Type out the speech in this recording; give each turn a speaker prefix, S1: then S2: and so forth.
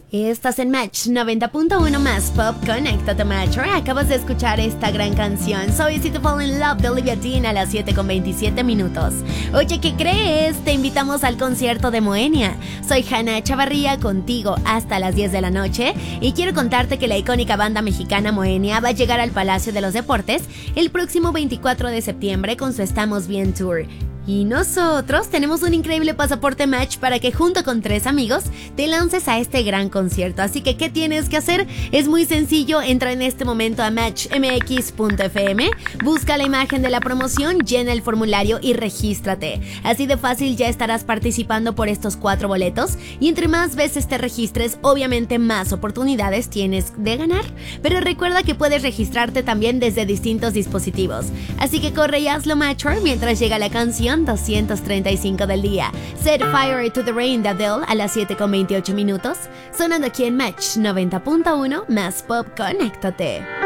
S1: Estás en Match 90.1 más Pop. Conéctate, Match. Acabas de escuchar esta gran canción, So Easy to Fall in Love, de Olivia Dean, a las 7:27 minutos. Oye, ¿qué crees? Te invitamos al concierto de Moenia. Soy Hanna Chavarría, contigo hasta las 10 de la noche, y quiero contarte que la icónica banda mexicana Moenia va a llegar al Palacio de los Deportes el próximo 24 de septiembre con su Estamos Bien Tour. Y nosotros tenemos un increíble pasaporte Match para que junto con 3 amigos te lances a este gran concierto. Así que, ¿qué tienes que hacer? Es muy sencillo, entra en este momento a matchmx.fm, busca la imagen de la promoción, llena el formulario y regístrate. Así de fácil ya estarás participando por estos 4 boletos, y entre más veces te registres, obviamente más oportunidades tienes de ganar. Pero recuerda que puedes registrarte también desde distintos dispositivos. Así que corre y hazlo, Matcher, mientras llega la canción 235 del día, Set Fire to the Rain de Adele, a las 7:28 minutos, sonando aquí en Match 90.1 más Pop. Conéctate.